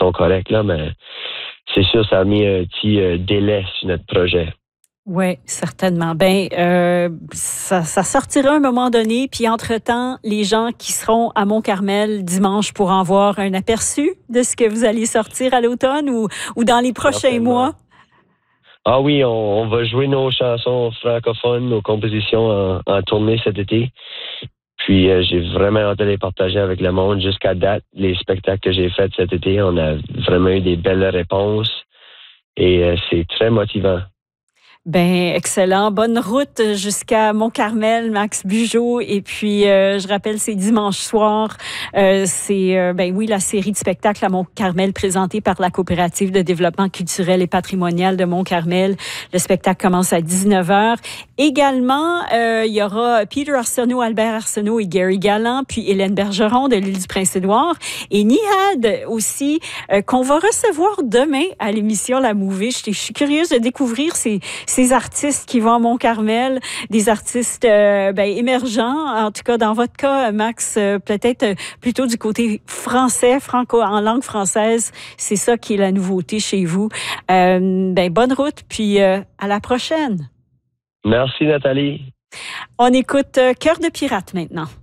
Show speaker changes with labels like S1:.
S1: sont corrects, là, mais c'est sûr, ça a mis un petit délai sur notre projet.
S2: Oui, certainement. Ça sortira à un moment donné, puis entre-temps, les gens qui seront à Mont-Carmel dimanche pourront avoir un aperçu de ce que vous allez sortir à l'automne ou dans les prochains mois.
S1: Ah oui, on va jouer nos chansons francophones, nos compositions en tournée cet été. Puis j'ai vraiment hâte de les partager avec le monde. Jusqu'à date, les spectacles que j'ai faits cet été, on a vraiment eu des belles réponses et c'est très motivant.
S2: Excellent. Bonne route jusqu'à Mont-Carmel, Max Bugeaud. Et puis, je rappelle, c'est dimanche soir. Oui, la série de spectacles à Mont-Carmel présentée par la Coopérative de développement culturel et patrimonial de Mont-Carmel. Le spectacle commence à 19h. Également, il y aura Peter Arsenault, Albert Arsenault et Gary Galland, puis Hélène Bergeron de l'île du Prince-Édouard. Et Nihad aussi, qu'on va recevoir demain à l'émission La Mouvée. Je suis curieuse de découvrir ces artistes qui vont à Mont-Carmel, des artistes émergents, en tout cas dans votre cas, Max, peut-être plutôt du côté français, en langue française. C'est ça qui est la nouveauté chez vous. Bonne route, puis à la prochaine.
S1: Merci, Nathalie.
S2: On écoute Cœur de pirate maintenant.